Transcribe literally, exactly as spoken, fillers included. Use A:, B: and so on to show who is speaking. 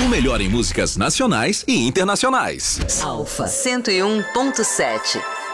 A: O melhor em músicas nacionais e internacionais.
B: Alfa cento e um ponto sete.